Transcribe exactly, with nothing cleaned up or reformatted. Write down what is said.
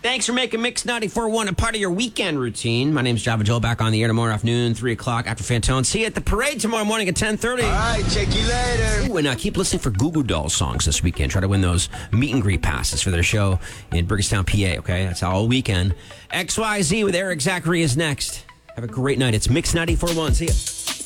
Thanks for making Mix ninety-four point one a part of your weekend routine. My name's Java Joe, back on the air tomorrow afternoon, three o'clock after Fantone. See you at the parade tomorrow morning at ten thirty. All right, check you later. Ooh, and uh, keep listening for Goo Goo Dolls songs this weekend. Try to win those meet and greet passes for their show in Brigastown, P A, okay? That's all weekend. X Y Z with Eric Zachary is next. Have a great night. It's Mix ninety-four point one. See ya.